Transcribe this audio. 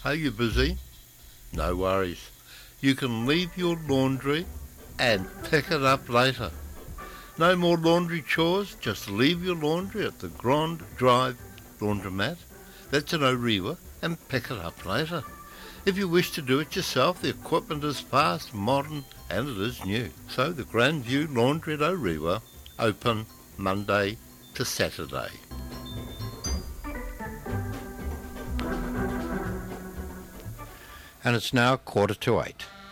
Are you busy? No worries. You can leave your laundry and pick it up later. No more laundry chores, just leave your laundry at the Grand Drive laundromat. That's in Orewa, and pick it up later. If you wish to do it yourself, the equipment is fast, modern, and it is new. So the Grandview Laundry at Orewa, open Monday to Saturday. And it's now 7:45.